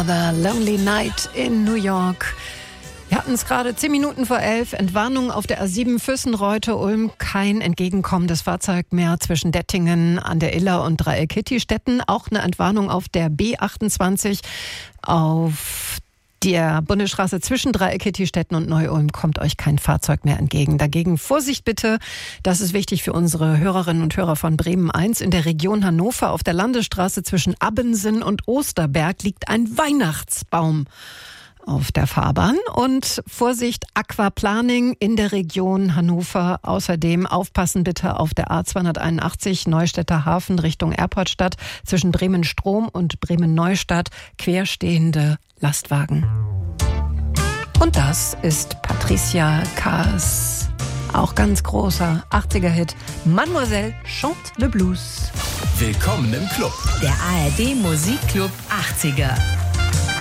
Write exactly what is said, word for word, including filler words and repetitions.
Another Lonely Night in New York. Wir hatten es gerade zehn Minuten vor elf. Entwarnung auf der A sieben Füssen-Reute-Ulm. Kein entgegenkommendes Fahrzeug mehr zwischen Dettingen an der Iller und Dreieck-Kittistetten. Auch eine Entwarnung auf der B achtundzwanzig auf der Bundesstraße zwischen Dreieck-Kittistetten und Neu-Ulm kommt euch kein Fahrzeug mehr entgegen. Dagegen Vorsicht bitte, das ist wichtig für unsere Hörerinnen und Hörer von Bremen eins. In der Region Hannover auf der Landesstraße zwischen Abbensen und Osterberg liegt ein Weihnachtsbaum auf der Fahrbahn. Und Vorsicht, Aquaplaning in der Region Hannover. Außerdem aufpassen bitte auf der A zweihunderteinundachtzig Neustädter Hafen Richtung Airportstadt zwischen Bremen-Strom und Bremen-Neustadt querstehende Lastwagen. Und das ist Patricia Kaas, auch ganz großer achtziger-Hit. Mademoiselle chante le blues. Willkommen im Club. Der A R D Musikclub achtziger.